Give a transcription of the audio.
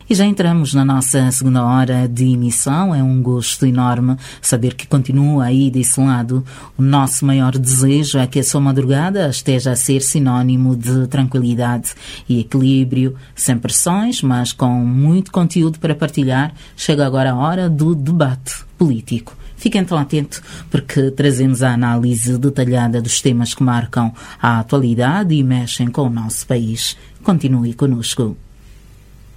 E já entramos na nossa segunda hora de emissão. É um gosto enorme saber que continua aí desse lado. O nosso maior desejo é que a sua madrugada esteja a ser sinónimo de tranquilidade e equilíbrio, sem pressões, mas com muito conteúdo para partilhar. Chega agora a hora do debate político. Fique então atento, porque trazemos a análise detalhada dos temas que marcam a atualidade e mexem com o nosso país. Continue conosco.